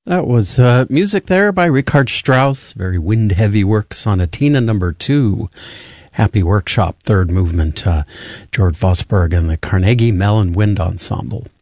That was music there by Richard Strauss, very wind-heavy work, Sonatina No. 2, Happy Workshop, third movement, George Vosburgh and the Carnegie Mellon Wind Ensemble.